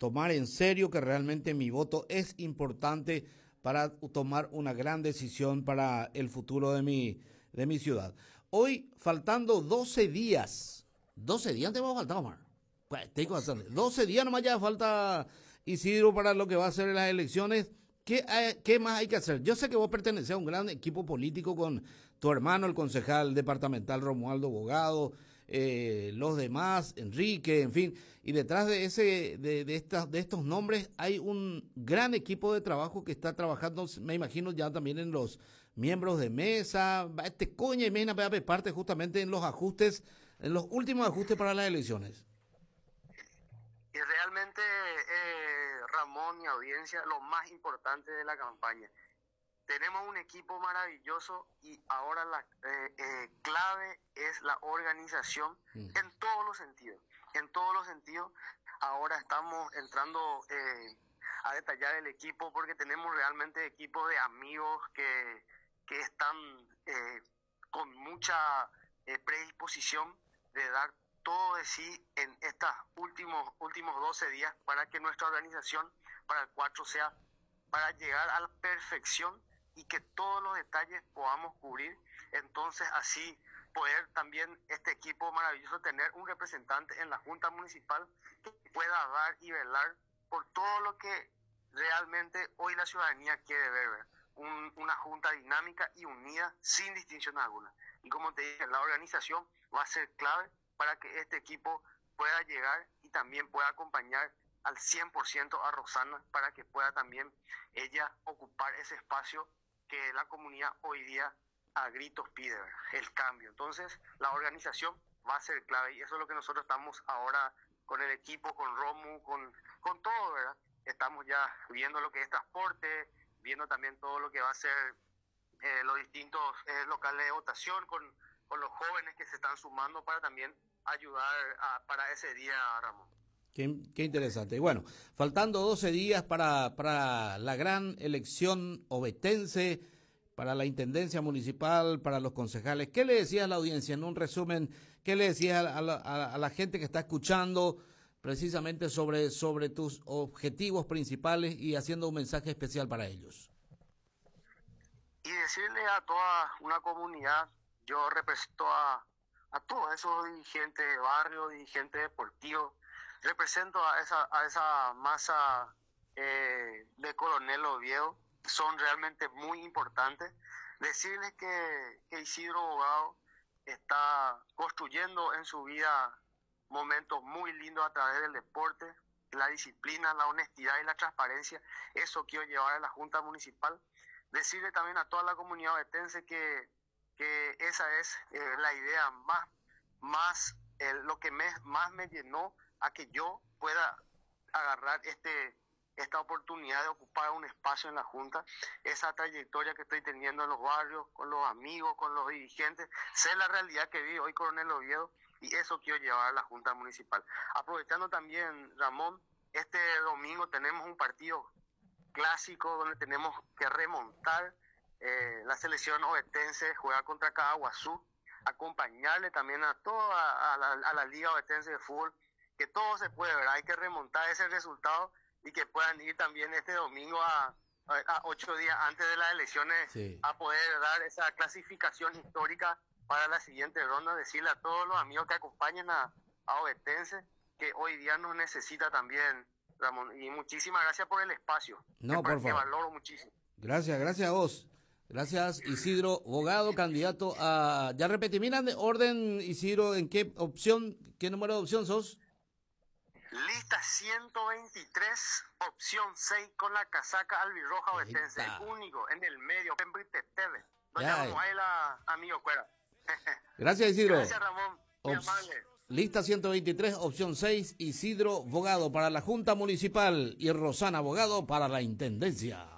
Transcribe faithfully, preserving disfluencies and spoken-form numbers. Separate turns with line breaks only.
tomar en serio que realmente mi voto es importante para tomar una gran decisión para el futuro de mi, de mi ciudad. Hoy, faltando doce días, doce días te va a faltar, Omar. Pues, tengo bastante. doce días nomás ya falta, Isidro, para lo que va a ser las elecciones. ¿Qué, hay, ¿Qué más hay que hacer? Yo sé que vos pertenecés a un gran equipo político con tu hermano, el concejal departamental Romualdo Bogado, eh, los demás, Enrique, en fin, y detrás de ese, de, de estas, de estos nombres hay un gran equipo de trabajo que está trabajando, me imagino ya también en los miembros de mesa, este coña y mena parte justamente en los ajustes, en los últimos ajustes para las elecciones.
Y realmente, eh, Ramón y audiencia, lo más importante de la campaña. Tenemos un equipo maravilloso y ahora la eh, eh, clave es la organización mm. en todos los sentidos. En todos los sentidos, ahora estamos entrando eh, a detallar el equipo porque tenemos realmente equipos de amigos que, que están eh, con mucha eh, predisposición de dar todo de sí en estos últimos, últimos doce días para que nuestra organización para el cuatro sea para llegar a la perfección y que todos los detalles podamos cubrir, entonces así poder también este equipo maravilloso tener un representante en la Junta Municipal que pueda dar y velar por todo lo que realmente hoy la ciudadanía quiere ver, ver. Un, una Junta dinámica y unida sin distinción alguna. Y como te dije, la organización va a ser clave para que este equipo pueda llegar y también pueda acompañar al cien por ciento a Rosana para que pueda también ella ocupar ese espacio que la comunidad hoy día a gritos pide, ¿verdad? El cambio. Entonces, la organización va a ser clave y eso es lo que nosotros estamos ahora con el equipo, con Romu, con, con todo, ¿verdad? Estamos ya viendo lo que es transporte, viendo también todo lo que va a ser eh, los distintos eh, locales de votación, con, con los jóvenes que se están sumando para también ayudar a, para ese día, Ramón.
Qué, qué interesante. Bueno, faltando doce días para, para la gran elección ovetense, para la intendencia municipal, para los concejales, ¿qué le decías a la audiencia? En un resumen, ¿qué le decías a la, a, a la gente que está escuchando precisamente sobre, sobre tus objetivos principales y haciendo un mensaje especial para ellos?
Y decirle a toda una comunidad, yo represento a, a todos esos dirigentes de barrio, dirigentes deportivos, represento a esa a esa masa eh, de Coronel Oviedo, son realmente muy importantes. Decirles que, que Isidro Bogado está construyendo en su vida momentos muy lindos a través del deporte, la disciplina, la honestidad y la transparencia. Eso quiero llevar a la Junta Municipal. Decirle también a toda la comunidad ovetense que, que esa es eh, la idea más, más eh, lo que me, más me llenó a que yo pueda agarrar este esta oportunidad de ocupar un espacio en la Junta, esa trayectoria que estoy teniendo en los barrios, con los amigos, con los dirigentes, sé la realidad que vive hoy Coronel Oviedo y eso quiero llevar a la Junta Municipal. Aprovechando también, Ramón, este domingo tenemos un partido clásico donde tenemos que remontar, eh, la selección ovetense juega contra Caguazú, acompañarle también a toda a la, a la Liga Ovetense de Fútbol, que todo se puede, ¿verdad? Hay que remontar ese resultado y que puedan ir también este domingo a, a, a ocho días antes de las elecciones, sí, a poder dar esa clasificación histórica para la siguiente ronda, decirle a todos los amigos que acompañen a, a Ovetense que hoy día nos necesita también, Ramón, y muchísimas gracias por el espacio,
no,
que,
por favor.
que valoro muchísimo.
Gracias, gracias a vos. Gracias, Isidro Bogado, candidato a... Ya repetí, mira, de orden, Isidro, ¿en qué opción, qué número de opción sos?
Lista ciento veintitrés, opción seis, con la casaca albirroja ovetense, el único en el medio, Pembrite Teve. Nos llamamos ahí la amigo Cuera.
Gracias, Isidro.
Gracias, Ramón. Muy
Ops.
amable.
Lista ciento veintitrés, opción seis, Isidro Bogado para la Junta Municipal y Rosana Bogado para la Intendencia.